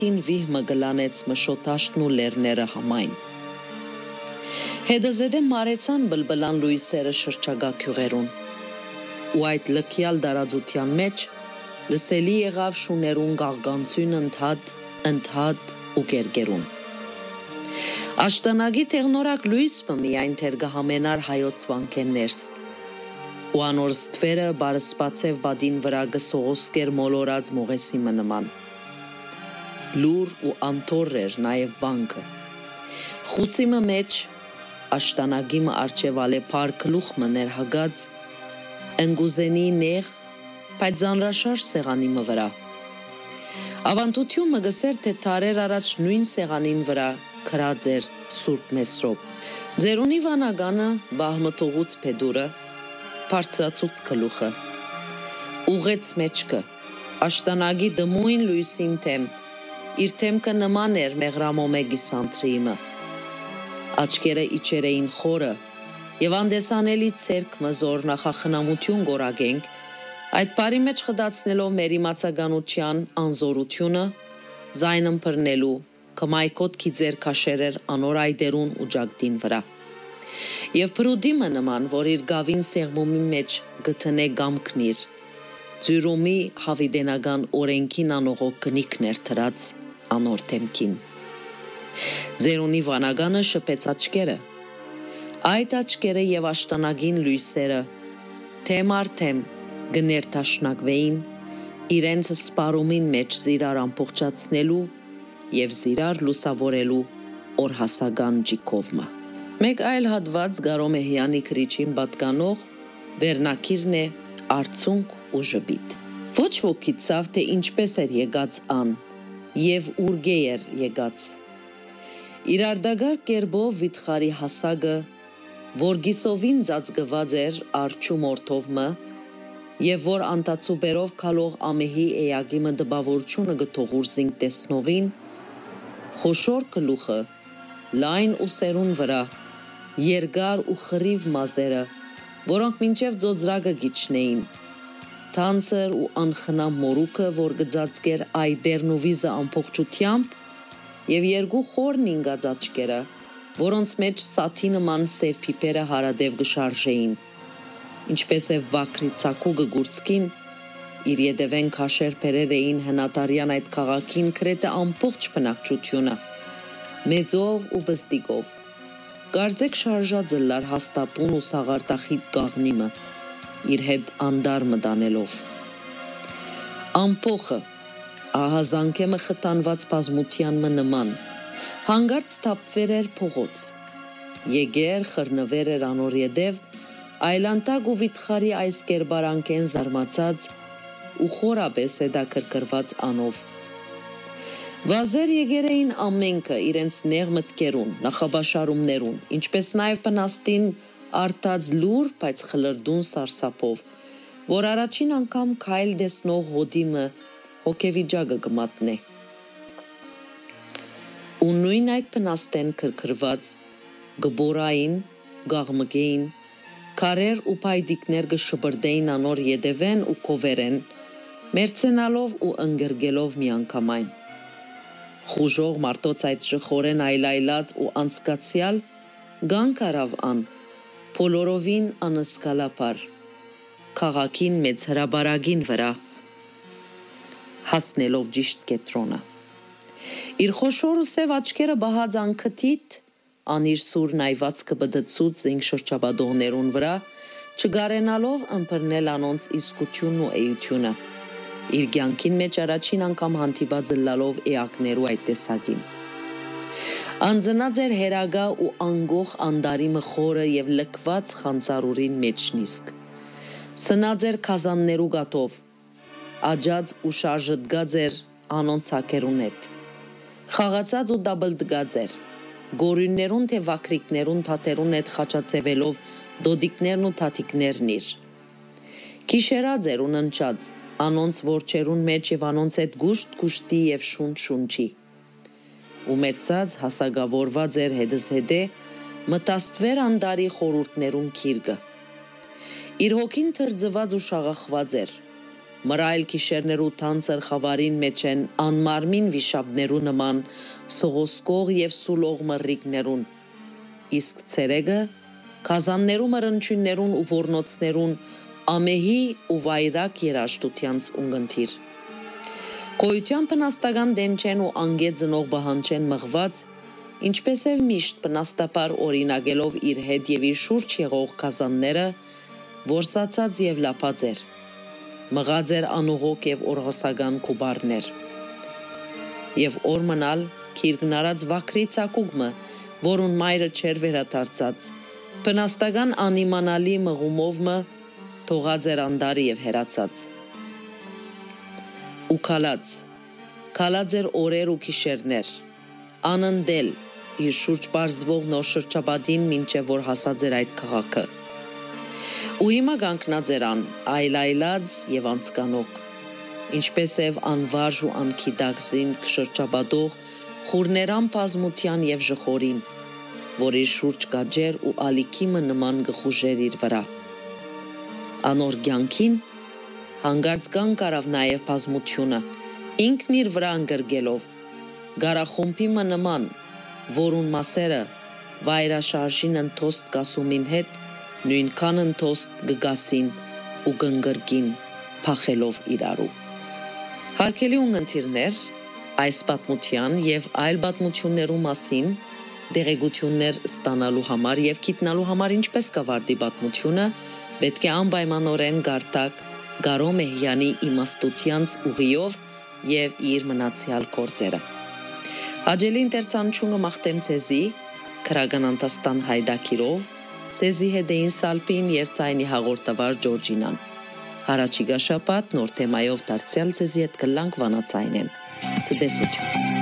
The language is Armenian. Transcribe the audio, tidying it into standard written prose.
վիհմը գլանեց մշոտաշտն ու լերները համայն։ Հետզեդե մարեցան բլբլան լույսերը շրջագա քյուղերուն, ու այդ լքյալ դարածության մեջ լսելի եղավ շուներուն գաղգանցույն ընդհատ ու գերգերուն։ Աշտանագի տեղնորակ լույսը միայն թերգահամենար հայոց վանքեններս, ու անոր ստվերը բարսպացև բադին վրա գսողոսկեր մոլորած մողեսի մնման։ Լուր ու անթոր էր նաև վանքը։ Խուցիմը մեջ աշտանագիմը արջևալ է փար գլուխմը ներհագած ընգուզենի նեղ, բայց զանրաշարժ սեղանիմը վրա։ Ավանդությունը գսեր թե թարեր առաջ նույն սեղանին վրա քրած էր Սուրբ Մեսրոպ։ Ձերունի վանագանը բահմտողուց փեդուրը, բարձրացուց գլուխը, ուղեց մեջքը, աշտանագի դմույն լույսին թեմ, իր թեմքը նման էր մեղրամոմեգի սանտրիմը։ Աչքերը իջեր էին խորը, եւ անդեսանելի ցերկ մզոր նախախնամություն գորագենք, այդ բարի մեջ խդացնելով մեր իմացականության անզորությունը, զայն ըմբռնելու կմայքոտ քիձեր քաշերեր անոր այդերուն ու ջագդին վրա։ Եվ պրուդիմը նման, որ իր գավին սեղմումի մեջ գտնե գամքնիր, ձյուրումի հավիդենական օրենքին անողոք կնիքներ թրած անոր թեմքին։ Ձերունի վանագանը շփեց աչքերը, այդ աչքերը եւ աշտանագին լույսերը թեմ առ թեմ գներտաշնակվեին իրենց սպարումին մեջ զիրար ամբողջացնելու եւ զիրար լուսավորելու օրհասական ջիկովմը։ Մեկ այլ հատված Գարոմեհյանի քրիչին պատկանող վերնակիրն է արցունք ու ժպիտ։ Ոչ ոք գիտավ, թե ինչպես էր եկած ան եւ ուրգե էր եկած։ Իրարդագար կերբով վիթխարի հասագը, որ գիսովին ծածկված էր արջու մորթովմը, եւ որ անտացուբերով քալող ամեհի էագիմը դպավորությունը գթողուր զինք տեսնողին, խոշոր գլուխը, լայն ուսերուն վրա, երկար ու խռիվ մազերը, որոնք մինչև ծոծրակը գիչնեին, թանձր ու անխնամ մորուքը, որ գծածկեր այդերն ու վիզը ամբողջությամբ, եւ երկու խոր նինգած աչքերը, որոնց մեջ սաթի նման սև փիփերը հարադև գշարժեին, ինչպես է վակրի ցակու գգուրցքին, իր ետևեն քաշեր բերեր էին հնատարյան այդ քաղաքին քրետը ամբողջ բնակչությունը, մեծով ու բստիկով, կարծեք շարժած լար հաստապուն ու սաղարտախիտ գաղնիմը, իր հետ անդար մտանելով։ Ամփոխը, ահազանգեմը խտանված բազմության նման, հանգարց թափվեր էր փողոց, եգեր խռնվեր էր անոր ետև, այլանտակ ու վիթխարի այս կերպարանքեն զարմացած ու խորապես հետաքրքրված անով։ Վազեր եկեր էին ամենքը իրենց նեղ մտքերուն, նախաբաշարումներուն, ինչպես նաև բնաստին արտած լուր, բայց խլրդուն սարսափով, որ առաջին անգամ քայլ տեսնող հոդիմը հոգեվիճակը կմատնե։ Ու նույն այդ բնաստեն քրքրված գբորային, գաղմգեին, քարեր ու փայդիկներ գշբրդեին անոր ետևեն ու կովերեն, մերցենալով ու ընգրգելով միանգամայն։ Խուժող մարդոց այդ շխորեն այլայլած ու անցկացյալ գանք արավ ան, բոլորովին անսկալապար, քաղաքին մեծ հրաբարագին վրա, հասնելով ճիշտ կետրոնը։ Իր խոշոր ու սև աչքերը բահած անքթիտ, անիր սուր նայվածքը բդցուց զինք շրջապատողներուն վրա, չգարենալով ըմբռնել անոնց իսկությունն ու էությունը, իր կյանքին մեջ առաջին անգամ հանդիպած լալով էակներու այդ տեսակին։ Անձնած էր հերագա ու անգող անդարի մխորը եւ լքված խանձարուրին մեջ նիսկ։ Սնած էր քազաններու գատով, աջած ու շարժդգած էր անոնց հակերուն հետ, խաղացած ու դաբլդգած էր, գորյուններուն թե վակրիկներուն թաթերուն հետ խաչացևելով դոդիկներն ու թաթիկներն իր։ Քիշերած էր ու ննչած, անոնց որջերուն մեջ եւ անոնց հետ գուշտ գուշտի եւ շունչ շունչի։ Ու մեծած հասագավորված էր հետզհետե մտաստվեր անդարի խորուրդներուն քիրգը։ Իր հոգին թրջված ու շաղախված էր, մռայլ գիշերներու թանցր խավարին մեջ են անմարմին վիշապներու նման սողոսկող եւ սուլող մռիկներուն, իսկ ցերեգը քազաններու մռնչյուններուն ու ոռնոցներուն ամեհի ու վայրակ երաշտությանց ունգընթիր։ Գոյության բնաստական դենչեն ու անգե ծնող բահանչեն մղված, ինչպես եւ միշտ բնաստապար օրինագելով իր հետ եւ իր շուրջ եղող քազանները, որսացած եւ լապած էր, մղած էր անուղոք եւ օրհասական քուբարներ, եւ օր մնալ քիրգնարած վակրի ցակուգմը, որուն մայրը չեր վերադարձած, բնաստական անիմանալի մղումովը թողած էր անդարի եւ հերացած։ Ու քալած էր օրեր ու գիշերներ, անընդել իր շուրջ բարձվող նոր շրջապատին մինչև որ հասած էր այդ քաղաքը։ Ու հիմա կանգնած էր ան այլայլած եւ անցկանող, ինչպես եւ անվարժ ու անկիդակզին շրջապատող խուրներան բազմության եւ ժխորին, որ իր շուրջ կաջեր ու ալիքիմը նման գխուժեր իր վրա։ Անոր կյանքին հանգարց կան կարավ նաեւ բազմությունը, ինքն իր վրա անգրգելով, գարախումբի նման, որուն մասերը վայրաշարժին ընթոստ կասումին հետ նույնքան ընթոստ գգասին ու գնգրգին փախելով իրարու։ Հարգելի ունգընտիրներ, այս պատմության եւ այլ պատմություններու մասին դեղեցություններ ստանալու համար եւ գիտնալու համար ինչպես կվարտի պատմությունը, պետք է անպայմանորեն գարտակ Գարո Մեհյանի իմաստությանց ուղիով եւ իր մնացյալ գործերը։ Հաջելի ինտերցանչունը մաղթեմ ցեզի, քրագան անտաստան հայդակիրով, ցեզի հետեին սալպին եւ ցայնի հաղորդավար Ջորջինան։ Հարաճիգա շաբաթ նոր թեմայով դարձյալ ցեզի հետ կլանք վանացայնեն։ Ցտեսություն։